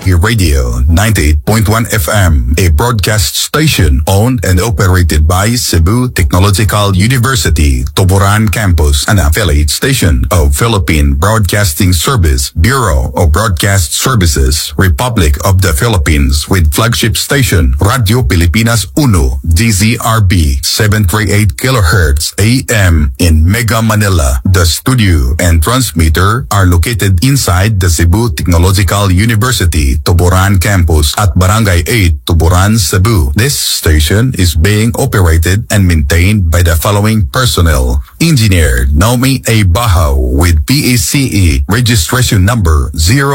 Radio 98.1 FM, a broadcast station owned and operated by Cebu Technological University, Tuburan Campus, an affiliate station of Philippine Broadcasting Service, Bureau of Broadcast Services, Republic of the Philippines, with flagship station Radio Pilipinas Uno, DZRB, 738 kHz AM in Mega Manila. The studio and transmitter are located inside the Cebu Technological University, Tuburan Campus at Barangay 8, Tuburan, Cebu. This station is being operated and maintained by the following personnel. Engineer Naomi A. Bahaw with PACE registration number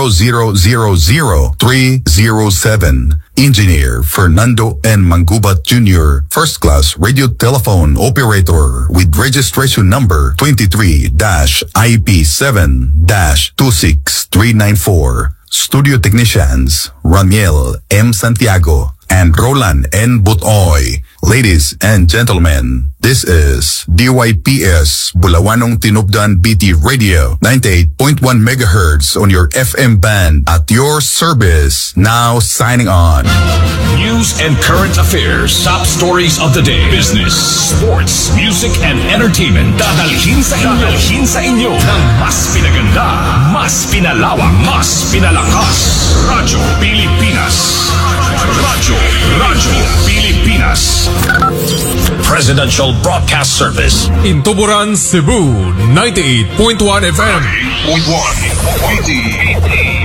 0000307. Engineer Fernando N. Mangubat Jr., First Class Radio Telephone Operator with registration number 23-IP7-26394. Studio Technicians Ramiel M. Santiago and Roland N. Butoy. Ladies and gentlemen, this is DYPS Bulawanong Tinubdan BT Radio 98.1 MHz on your FM band at your service. Now signing on. News and current affairs, top stories of the day, business, sports, music, and entertainment. Dadalhin sa inyo ng mas pinaganda, mas pinalawak, mas pinalakas. Radyo Pilipinas. Radyo Pilipinas. Presidential Broadcast Service. In Tuburan, Cebu, 98.1 FM. 98.1 BT.